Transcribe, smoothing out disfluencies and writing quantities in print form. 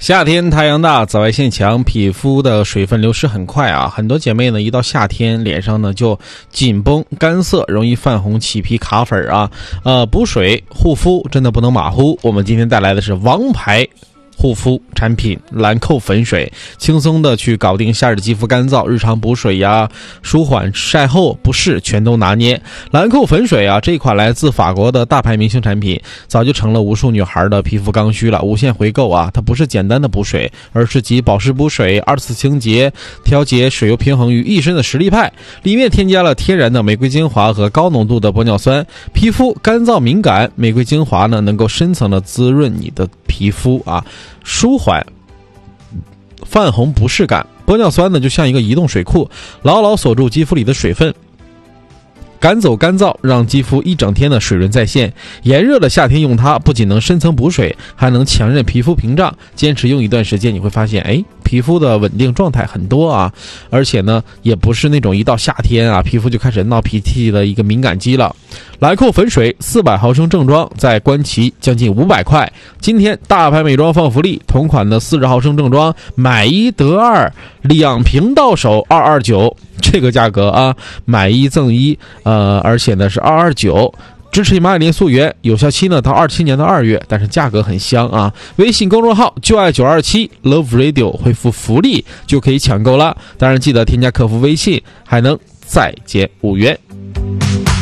夏天太阳大，紫外线强，皮肤的水分流失很快啊。很多姐妹呢，一到夏天脸上呢就紧绷干涩，容易泛红起皮卡粉啊。补水护肤真的不能马虎。我们今天带来的是王牌护肤产品兰蔻粉水，轻松的去搞定夏日肌肤干燥，日常补水呀，舒缓晒后不适全都拿捏。兰蔻粉水啊，这一款来自法国的大牌明星产品，早就成了无数女孩的皮肤刚需了，无限回购啊！它不是简单的补水，而是集保湿补水、二次清洁、调节水油平衡于一身的实力派。里面添加了天然的玫瑰精华和高浓度的玻尿酸，皮肤干燥敏感，玫瑰精华呢能够深层的滋润你的皮肤啊，舒缓泛红不适感。玻尿酸呢就像一个移动水库，牢牢锁住肌肤里的水分，赶走干燥，让肌肤一整天的水润在线。炎热的夏天用它，不仅能深层补水，还能强韧皮肤屏障。坚持用一段时间，你会发现皮肤的稳定状态很多啊，而且呢也不是那种一到夏天啊皮肤就开始闹脾气的一个敏感肌了。兰蔻粉水400毫升正装在官旗将近500块，今天大牌美妆放福利，同款的40毫升正装买1得2，2瓶到手229，这个价格啊，买1赠1，而且呢是229。支持蚂蚁链溯源，有效期呢到27年的2月，但是价格很香啊！微信公众号就爱927 Love Radio 回复福利就可以抢购了，当然记得添加客服微信，还能再减5元。